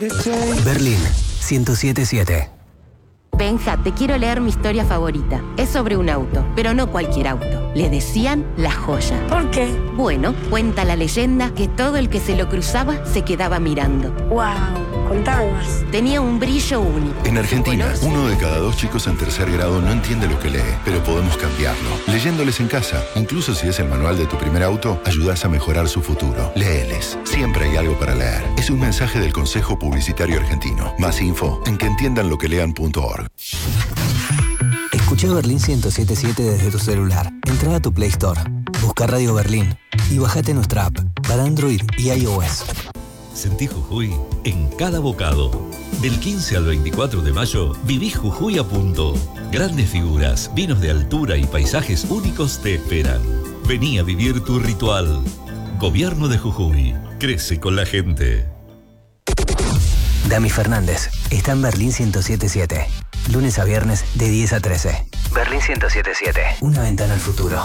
Berlín 107.7. Benja, te quiero leer mi historia favorita. Es sobre un auto, pero no cualquier auto. Le decían La Joya. ¿Por qué? Bueno, cuenta la leyenda que todo el que se lo cruzaba se quedaba mirando. ¡Wow! Contame más. Tenía un brillo único. En Argentina, 1 de cada 2 chicos en tercer grado no entiende lo que lee, pero podemos cambiarlo. Leyéndoles en casa, incluso si es el manual de tu primer auto, ayudas a mejorar su futuro. Léeles. Siempre hay algo para leer. Es un mensaje del Consejo Publicitario Argentino. Más info en queentiendanloquelean.org. Escucha Berlín 107.7 desde tu celular. Entra a tu Play Store, busca Radio Berlín y bájate nuestra app para Android y iOS. Sentí Jujuy en cada bocado. Del 15 al 24 de mayo, viví Jujuy a punto. Grandes figuras, vinos de altura y paisajes únicos te esperan. Vení a vivir tu ritual. Gobierno de Jujuy. Crece con la gente. Dami Fernández está en Berlín 107.7. Lunes a viernes de 10 a 13. Berlín 107.7. Una ventana al futuro.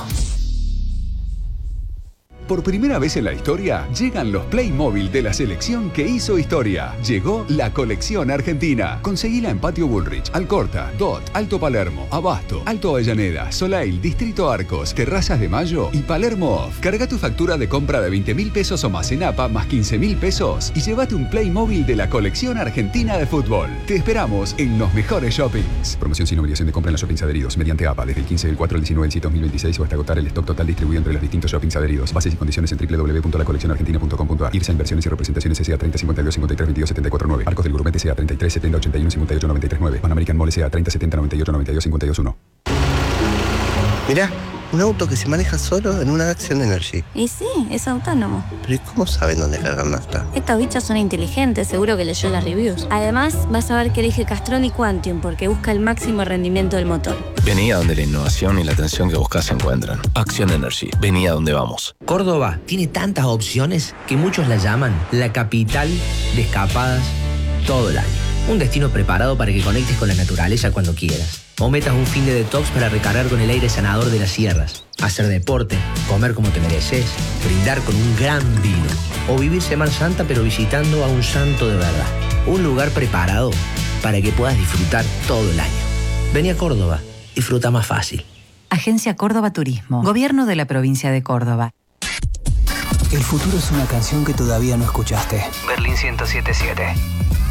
Por primera vez en la historia, llegan los Playmobil de la selección que hizo historia. Llegó la colección argentina. Conseguila en Patio Bullrich, Alcorta, DOT, Alto Palermo, Abasto, Alto Avellaneda, Soleil, Distrito Arcos, Terrazas de Mayo y Palermo Off. Carga tu factura de compra de 20.000 pesos o más en APA más 15.000 pesos y llévate un Playmobil de la colección argentina de fútbol. Te esperamos en los mejores shoppings. Promoción sin obligación de compra en los shoppings adheridos mediante APA desde el 15 del 4 al 19 del 7 2026 o hasta agotar el stock total distribuido entre los distintos shoppings adheridos. Bases y condiciones en www.lacoleccionargentina.com.ar. IRSA Inversiones y Representaciones SA 30 52 53 22 74 9. Arcos del Gourmet SA 33 70 81 58 93 9. Pan American Mall SA 30 70 98 92 52 1. Mirá, un auto que se maneja solo en una Action Energy. Y sí, es autónomo. Pero ¿y cómo saben dónde cargar nafta? Estos bichos son inteligentes, seguro que leyó las reviews. Además, vas a ver que elige Castrol y Quantium porque busca el máximo rendimiento del motor. Vení a donde la innovación y la atención que buscas se encuentran. Action Energy. Vení a donde vamos. Córdoba tiene tantas opciones que muchos la llaman la capital de escapadas todo el año. Un destino preparado para que conectes con la naturaleza cuando quieras. O metas un fin de detox para recargar con el aire sanador de las sierras. Hacer deporte, comer como te mereces, brindar con un gran vino. O vivir Semana Santa pero visitando a un santo de verdad. Un lugar preparado para que puedas disfrutar todo el año. Vení a Córdoba, disfruta más fácil. Agencia Córdoba Turismo. Gobierno de la provincia de Córdoba. El futuro es una canción que todavía no escuchaste. Berlín 107.7.